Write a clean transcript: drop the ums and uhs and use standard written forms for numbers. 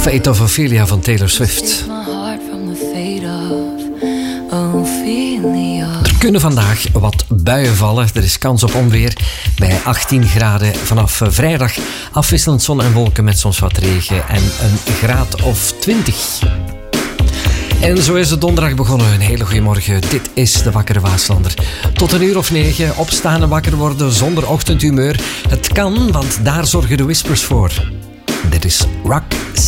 Fate of Ophelia van Taylor Swift. Er kunnen vandaag wat buien vallen. Er is kans op onweer bij 18 graden. Vanaf vrijdag afwisselend zon en wolken met soms wat regen en een graad of 20. En zo is de donderdag begonnen. Een hele goede morgen. Dit is de Wakkere Waaslander. Tot 9:00 opstaan en wakker worden zonder ochtendhumeur. Het kan, want daar zorgen de Whispers voor. Dit is Rock